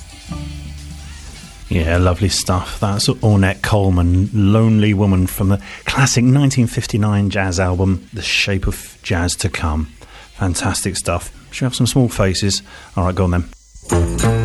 Yeah, lovely stuff. That's Ornette Coleman, Lonely Woman, from the classic 1959 jazz album, The Shape of Jazz to Come. Fantastic stuff. Should we have some small faces? All right, go on then.